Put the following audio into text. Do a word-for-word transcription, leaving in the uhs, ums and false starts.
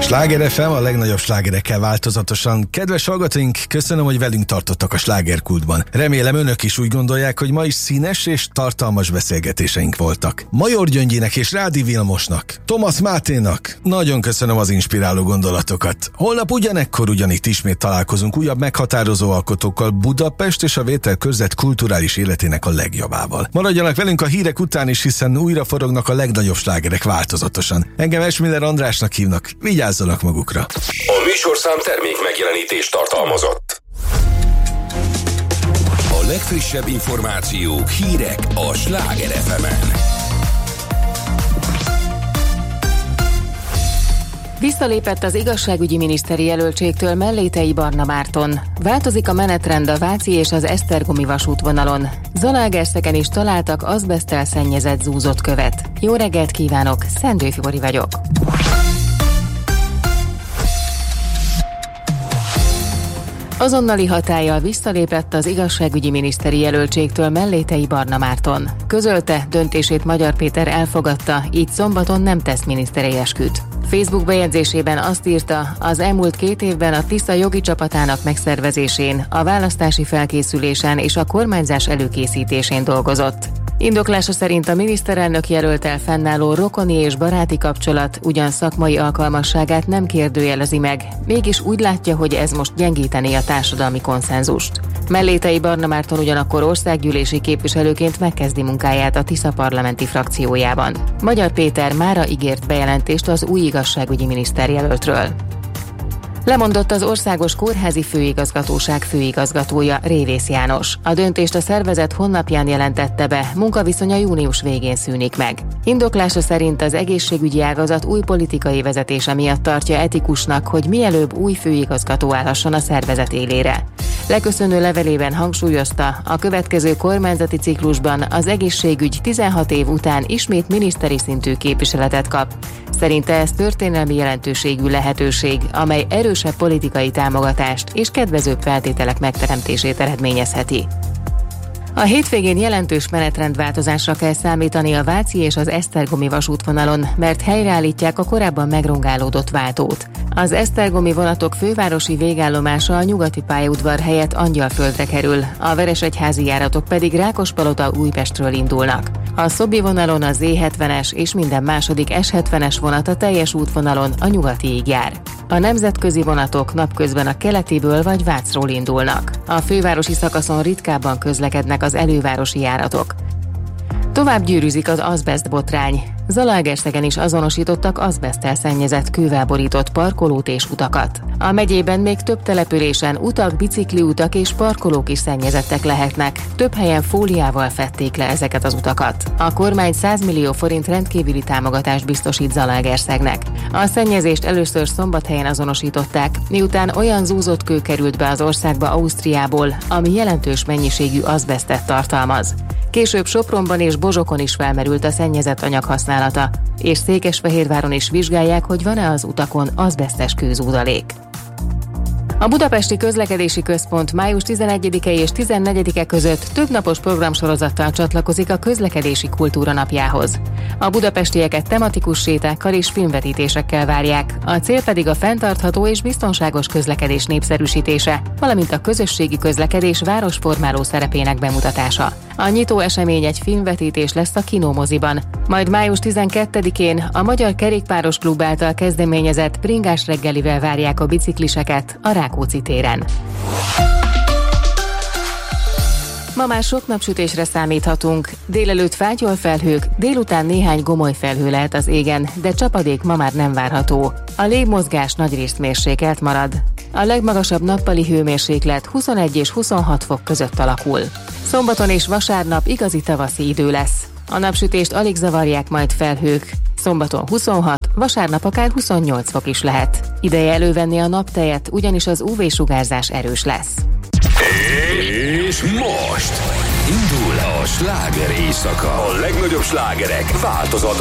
Sláger ef em, a legnagyobb slágerekkel változatosan. Kedves hallgatóink, köszönöm, hogy velünk tartottak a slágerkultban. Remélem önök is úgy gondolják, hogy ma is színes és tartalmas beszélgetéseink voltak. Major Gyöngyinek és Rádi Vilmosnak, Thomas Máténak nagyon köszönöm az inspiráló gondolatokat. Holnap ugyanekkor ugyanitt ismét találkozunk újabb meghatározó alkotókkal, Budapest és a Vételkörzet kulturális életének a legjobbával. Maradjanak velünk a hírek után is, hiszen újra forognak a legnagyobb slágerek változatosan. Engem Esmiller Andrásnak hívnak, vigyázzanak magukra. A műsorszám termék megjelenítést tartalmazott. A legfrissebb információk, hírek a Sláger ef emen. Visszalépett az igazságügyi miniszteri jelöltségtől Mellétei Barna Márton. Változik a menetrend a Váci és az esztergomi vasútvonalon. Zalaegerszegen is találtak azbeszttel szennyezett zúzott követ. Jó reggelt kívánok, Szendő Fibori vagyok. Azonnali hatállyal visszalépett az igazságügyi miniszteri jelöltségtől Mellétei Barna Márton. Közölte, döntését Magyar Péter elfogadta, így szombaton nem tesz miniszteri esküt. Facebook bejegyzésében azt írta, az elmúlt két évben a Tisza jogi csapatának megszervezésén, a választási felkészülésen és a kormányzás előkészítésén dolgozott. Indoklása szerint a miniszterelnök jelölttel fennálló rokoni és baráti kapcsolat ugyan szakmai alkalmasságát nem kérdőjelezi meg, mégis úgy látja, hogy ez most gyengítené a társadalmi konszenzust. Mellétei Barna Márton ugyanakkor országgyűlési képviselőként megkezdi munkáját a Tisza parlamenti frakciójában. Magyar Péter mára ígért bejelentést az új igazságügyi miniszter jelöltről. Lemondott az Országos Kórházi Főigazgatóság főigazgatója, Révész János. A döntést a szervezet honlapján jelentette be, munkaviszonya június végén szűnik meg. Indoklása szerint az egészségügyi ágazat új politikai vezetése miatt tartja etikusnak, hogy mielőbb új főigazgató állhasson a szervezet élére. Leköszönő levelében hangsúlyozta, a következő kormányzati ciklusban az egészségügy tizenhat év után ismét miniszteri szintű képviseletet kap. Szerinte ez történelmi jelentőségű lehetőség, amely erősebb politikai támogatást és kedvezőbb feltételek megteremtését eredményezheti. A hétvégén jelentős menetrendváltozásra kell számítani a Váci és az esztergomi vasútvonalon, mert helyreállítják a korábban megrongálódott váltót. Az esztergomi vonatok fővárosi végállomása a nyugati pályaudvar helyett Angyalföldre kerül, a veresegyházi járatok pedig Rákospalota Újpestről indulnak. A Szobi vonalon a zé hetvenes és minden második es hetvenes vonat a teljes útvonalon a nyugatiig jár. A nemzetközi vonatok napközben a keletiből vagy Vácról indulnak. A fővárosi szakaszon ritkábban közlekednek az elővárosi járatok. Tovább gyűrűzik az azbeszt botrány. Zalaegerszegen is azonosítottak azbeszttel szennyezett kővel borított parkolót és utakat. A megyében még több településen utak, bicikliutak és parkolók is szennyezettek lehetnek. Több helyen fóliával fedték le ezeket az utakat. A kormány száz millió forint rendkívüli támogatást biztosít Zalaegerszegnek. A szennyezést először Szombathelyen azonosították, miután olyan zúzott kő került be az országba Ausztriából, ami jelentős mennyiségű azbesztet tartalmaz. Később Sopronban és Bozsokon is felmerült a szennyezett anyag használata, és Székesfehérváron is vizsgálják, hogy van-e az utakon azbesztes kőzúdalék. A Budapesti Közlekedési Központ május tizenegyedike és tizennegyedike között többnapos programsorozattal csatlakozik a közlekedési kultúra napjához. A budapestieket tematikus sétákkal és filmvetítésekkel várják, a cél pedig a fenntartható és biztonságos közlekedés népszerűsítése, valamint a közösségi közlekedés városformáló szerepének bemutatása. A nyitó esemény egy filmvetítés lesz a Kinómoziban, majd május tizenkettedikén a Magyar Kerékpáros Klub által kezdeményezett bringás reggelivel várják a bicikliseket a Rákóczi téren. Ma már sok napsütésre számíthatunk. Délelőtt fátyol felhők, délután néhány gomoly felhő lehet az égen, de csapadék ma már nem várható. A légmozgás nagyrészt mérsékelt marad. A legmagasabb nappali hőmérséklet huszonegy és huszonhat fok között alakul. Szombaton és vasárnap igazi tavaszi idő lesz. A napsütést alig zavarják majd felhők. Szombaton huszonhat, vasárnap akár huszonnyolc fok is lehet. Ideje elővenni a naptejet, ugyanis az ú vé-sugárzás erős lesz. És most indul a sláger éjszaka. A legnagyobb slágerek változat